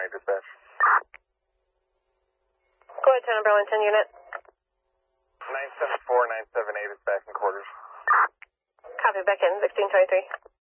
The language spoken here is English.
dispatch. Go ahead, 10 Burlington unit. 974, 978 is back in quarters. Copy, back in, 1623.